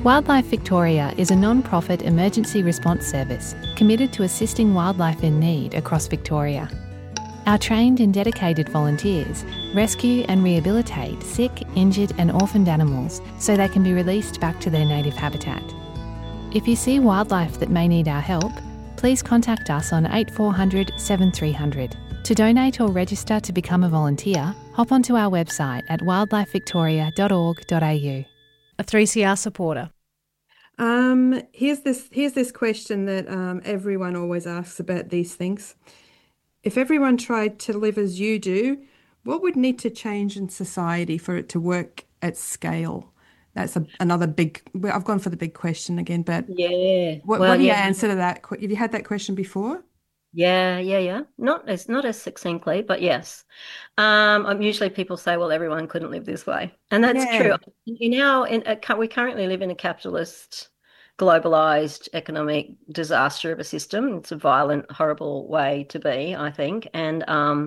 Wildlife Victoria is a non-profit emergency response service committed to assisting wildlife in need across Victoria. Our trained and dedicated volunteers rescue and rehabilitate sick, injured and orphaned animals so they can be released back to their native habitat. If you see wildlife that may need our help, please contact us on 8400 7300. To donate or register to become a volunteer, hop onto our website at wildlifevictoria.org.au. A 3CR supporter. Here's this question that everyone always asks about these things. If everyone tried to live as you do, what would need to change in society for it to work at scale? That's another big. Well, I've gone for the big question again, but Yeah. what do you answer to that? Have you had that question before? Yeah. Not as succinctly, but yes. Usually people say, well, everyone couldn't live this way. And that's true. We currently live in a capitalist, globalized economic disaster of a system. It's a violent, horrible way to be, I think. And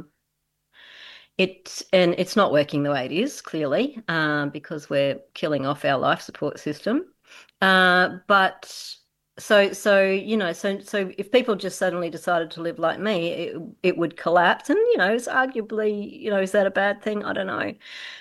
it's not working the way it is, clearly, because we're killing off our life support system. But so if people just suddenly decided to live like me, it would collapse. And, it's arguably, is that a bad thing? I don't know.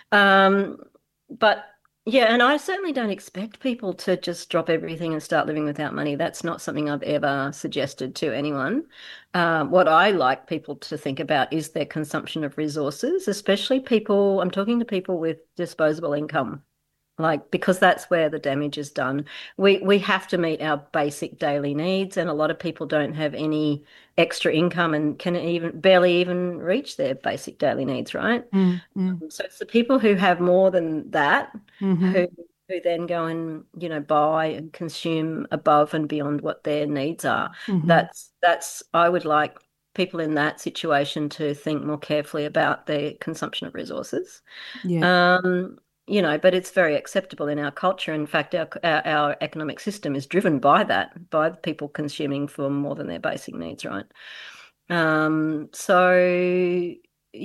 But yeah, and I certainly don't expect people to just drop everything and start living without money. That's not something I've ever suggested to anyone. What I like people to think about is their consumption of resources, especially I'm talking to people with disposable income. Because that's where the damage is done. We have to meet our basic daily needs, and a lot of people don't have any extra income and can barely even reach their basic daily needs, right? So it's the people who have more than that who then go and, buy and consume above and beyond what their needs are. I would like people in that situation to think more carefully about their consumption of resources. Yeah. But it's very acceptable in our culture. In fact, our economic system is driven by that, by the people consuming for more than their basic needs, right? So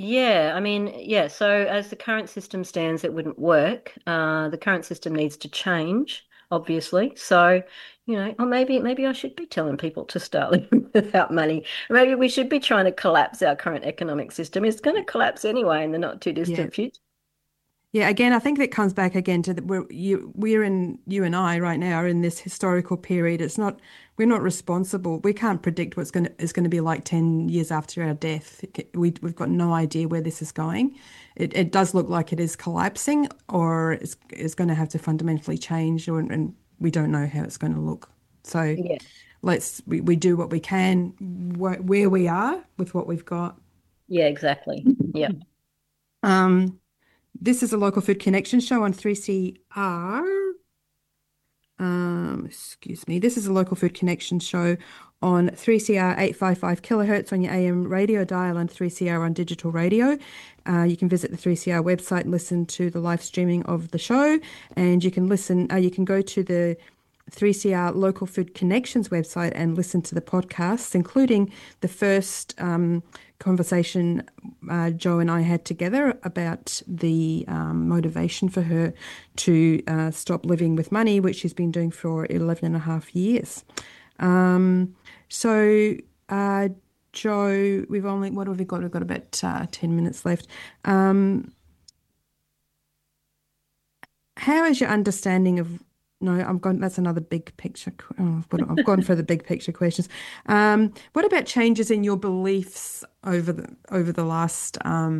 as the current system stands, it wouldn't work. The current system needs to change, obviously. So, or maybe I should be telling people to start living without money. Maybe we should be trying to collapse our current economic system. It's going to collapse anyway in the not too distant future. Yeah, again, I think that comes back again to you and I right now are in this historical period. We're not responsible. We can't predict is going to be like 10 years after our death. We've got no idea where this is going. It does look like it is collapsing, or it's going to have to fundamentally change, and we don't know how it's going to look. So we do what we can where we are with what we've got. Yeah, exactly. Yeah. This is a Local Food Connection show on 3CR. Excuse me. This is a Local Food Connection show on 3CR 855 kilohertz on your AM radio dial and 3CR on digital radio. You can visit the 3CR website and listen to the live streaming of the show, and you can go to the 3CR Local Food Connections website and listen to the podcasts, including the first conversation Jo and I had together about the motivation for her to stop living with money, which she's been doing for 11 and a half years. Jo, what have we got? We've got about 10 minutes left. How is your understanding of No, that's another big picture. I've gone for the big picture questions. What about changes in your beliefs over the last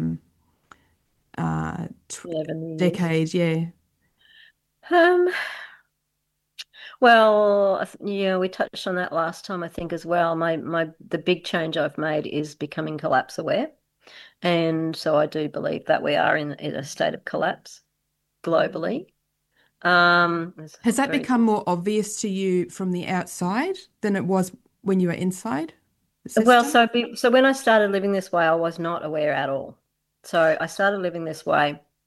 11 decade? Yeah. Well, yeah, we touched on that last time, I think, as well. The big change I've made is becoming collapse aware, and so I do believe that we are in a state of collapse globally. Has that become more obvious to you from the outside than it was when you were inside the system? Well, so when I started living this way, I was not aware at all. So I started living this way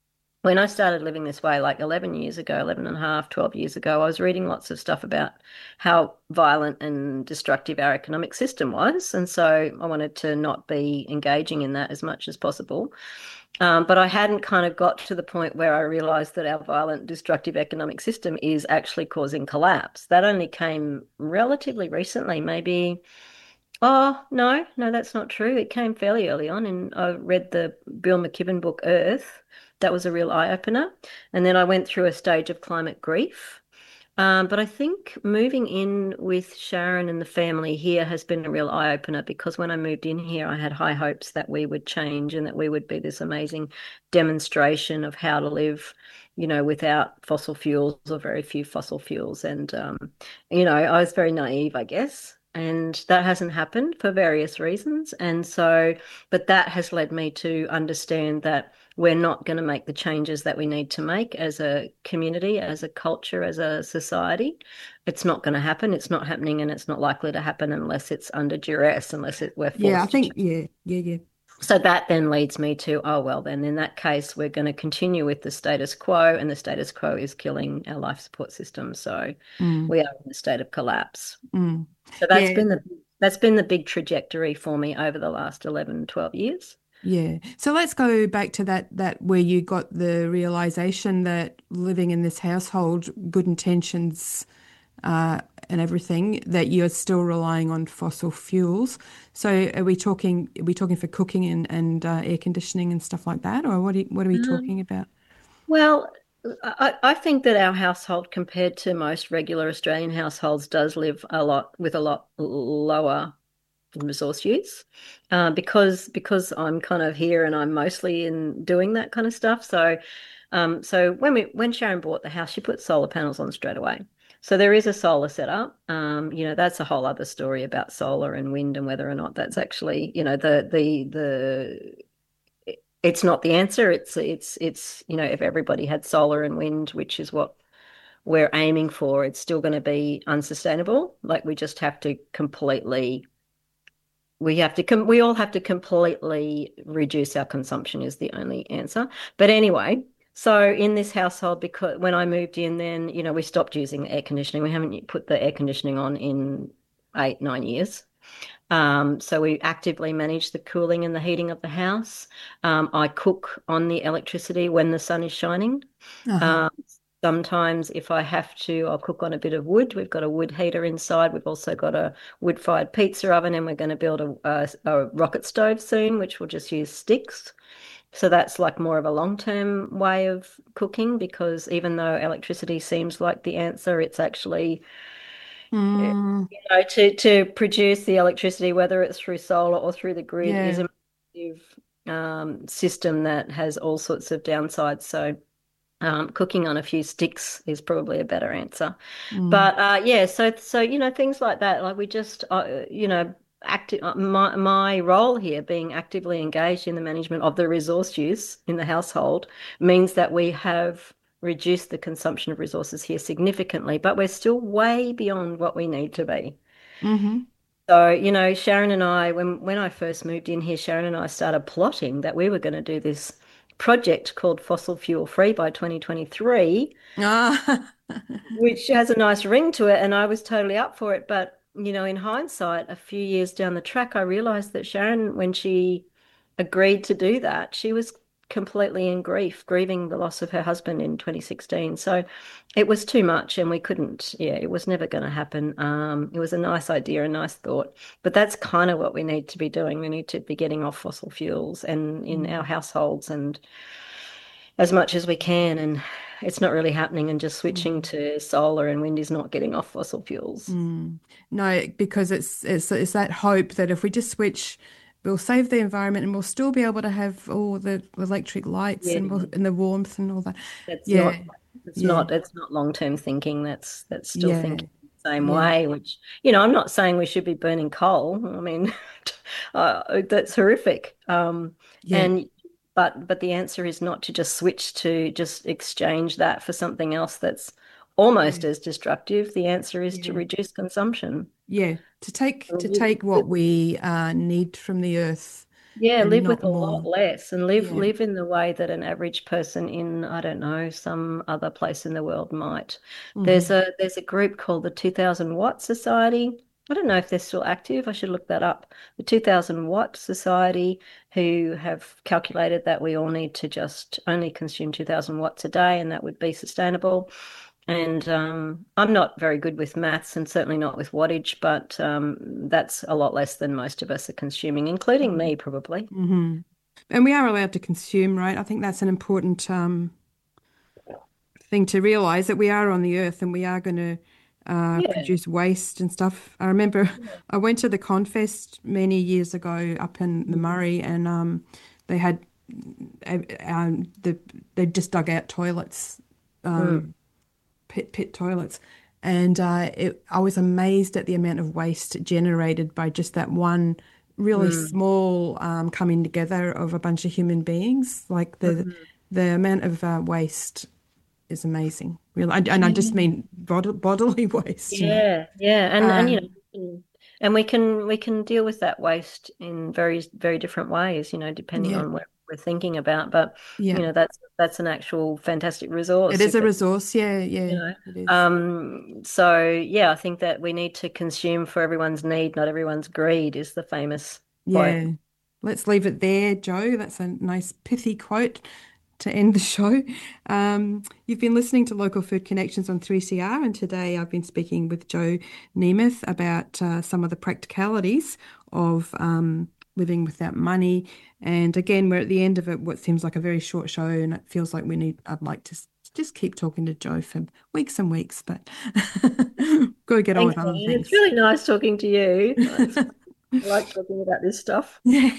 when I started living this way, like 11 years ago, 11 and a half, 12 years ago, I was reading lots of stuff about how violent and destructive our economic system was. And so I wanted to not be engaging in that as much as possible. But I hadn't kind of got to the point where I realized that our violent, destructive economic system is actually causing collapse. That only came relatively recently, maybe. Oh, no, no, that's not true. It came fairly early on, and I read the Bill McKibben book, Earth. That was a real eye-opener. And then I went through a stage of climate grief. But I think moving in with Sharon and the family here has been a real eye-opener because when I moved in here, I had high hopes that we would change and that we would be this amazing demonstration of how to live, without fossil fuels or very few fossil fuels. And, I was very naive, I guess. And that hasn't happened for various reasons. And so, but that has led me to understand that we're not going to make the changes that we need to make as a community, as a culture, as a society. It's not going to happen. It's not happening, and it's not likely to happen unless it's under duress, we're Yeah, I forced to think, change. yeah. So that then leads me to, oh, well, then in that case, we're going to continue with the status quo, and the status quo is killing our life support system. So Mm, we are in a state of collapse. mm. So Yeah, that's been the big trajectory for me over the last 11, 12 years. yeah. So let's go back to that where you got the realization that living in this household, good intentions and everything, that you're still relying on fossil fuels. So are we talking for cooking and air conditioning and stuff like that, or what are we talking Um, about? well, I think that our household, compared to most regular Australian households, does live a lot lower resource use, because I'm kind of here and I'm mostly in doing that kind of stuff. So when Sharon bought the house, she put solar panels on straight away. So there is a solar setup. That's a whole other story about solar and wind and whether or not that's actually, it's not the answer. It's if everybody had solar and wind, which is what we're aiming for, it's still going to be unsustainable. Like we all have to completely reduce our consumption is the only answer. But anyway, so in this household, because when I moved in, then, we stopped using air conditioning. We haven't put the air conditioning on in 8, 9 years. So we actively manage the cooling and the heating of the house. I cook on the electricity when the sun is shining. Uh-huh. Um, Sometimes, if I have to, I'll cook on a bit of wood. We've got a wood heater inside. We've also got a wood-fired pizza oven, and we're going to build a rocket stove soon, which will just use sticks. So that's like more of a long-term way of cooking, because even though electricity seems like the answer, it's actually, Mm, to produce the electricity, whether it's through solar or through the grid, is yeah. a massive system that has all sorts of downsides. So cooking on a few sticks is probably a better answer. Mm, But yeah, so things like that. Like we just active my role here, being actively engaged in the management of the resource use in the household, means that we have reduced the consumption of resources here significantly, but we're still way beyond what we need to be. hmm So, Sharon and I, when I first moved in here, Sharon and I started plotting that we were going to do this project called Fossil Fuel Free by 2023, Ah, which has a nice ring to it, and I was totally up for it. But, in hindsight, a few years down the track, I realized that Sharon, when she agreed to do that, she was completely in grief, grieving the loss of her husband in 2016. So it was too much, and we couldn't, yeah, it was never going to happen. It was a nice idea, a nice thought, but that's kind of what we need to be doing. We need to be getting off fossil fuels and in our mm, households and as much as we can. And it's not really happening, and just switching mm, to solar and wind is not getting off fossil fuels. mm. No, because it's that hope that if we just switch, we'll save the environment and we'll still be able to have all the electric lights Yeah. and the warmth and all that. That's Yeah, not it's yeah, not it's not long-term thinking. That's still yeah, thinking the same yeah, way, which, I'm not saying we should be burning coal. I mean, that's horrific. yeah, And but the answer is not to just switch, to just exchange that for something else that's almost yeah, as destructive. The answer is to yeah. reduce consumption. Yeah, to take what we need from the earth, Yeah, and live not with a lot more. less and Yeah. live in the way that an average person in, I don't know, some other place in the world might. Hmm. There's a group called the 2000 Watt Society. I don't know if they're still active. I should look that up. The 2000 Watt Society, who have calculated that we all need to just only consume 2000 watts a day, and that would be sustainable. And I'm not very good with maths and certainly not with wattage, but that's a lot less than most of us are consuming, including me, probably. Hmm. And we are allowed to consume, right? I think that's an important thing to realize that we are on the earth and we are going to Yeah. produce waste and stuff. I remember I went to the Confest many years ago up in the Murray, and they had they just dug out toilets, Mm, pit toilets, and I was amazed at the amount of waste generated by just that one really mm, small coming together of a bunch of human beings. Like mm. the amount of waste is amazing. Really, and I just Yeah, mean bodily waste, you know. yeah, and Um, and we can deal with that waste in very different ways, depending yeah, on what we're thinking about. But yeah. that's an actual fantastic It resource is if a it's resource. Yeah, you yeah, know. it is. So yeah, I think that we need to consume for everyone's need, not everyone's greed, is the famous quote. Yeah. Let's leave it there, Joe. That's a nice pithy quote to end the show. You've been listening to Local Food Connections on 3CR, and today I've been speaking with Joe Nemeth about some of the practicalities of living without money. And again, we're at the end of it, what seems like a very short show, and it feels like I'd like to just keep talking to Joe for weeks and weeks, but got to get on Thanks, with other Annie. It's things. really nice talking to you. I like talking about this stuff. Yeah.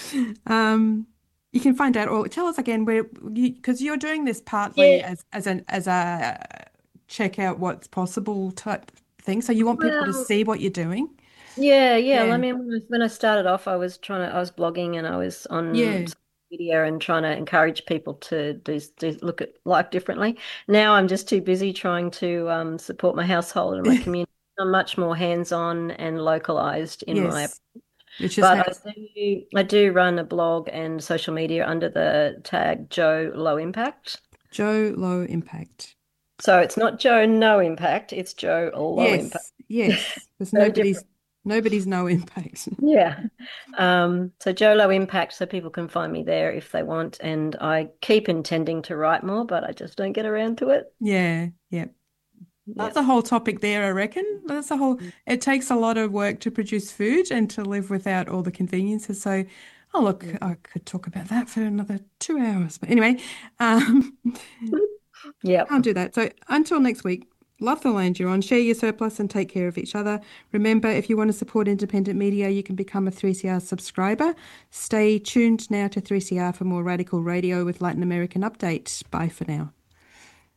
Um, you can find out, or tell us again where you, because you're doing this partly Yeah. as a check out what's possible type thing. So you want people to Well, see what you're doing. yeah. I Yeah. mean, when I started off, I was blogging and I was on Yeah. social media and trying to encourage people to look at life differently. Now I'm just too busy trying to support my household and my community. I'm much more hands-on and localized in my, Yes. Which is how but I do run a blog and social media under the tag Joe Low Impact. Joe Low Impact. So it's not Joe No Impact, it's Joe Low Impact. Yes. Yes. Because Very different. nobody's no impact. Yeah. So Jolo Impact, so people can find me there if they want. And I keep intending to write more, but I just don't get around to it. Yeah. Yeah. Yeah. That's a whole topic there, I reckon. That's a whole, it takes a lot of work to produce food and to live without all the conveniences. So, oh, look, I could talk about that for another 2 hours. But anyway, um, Yep. can't do that. So until next week, love the land you're on, share your surplus and take care of each other. Remember, if you want to support independent media, you can become a 3CR subscriber. Stay tuned now to 3CR for more radical radio with Latin American update. Bye for now.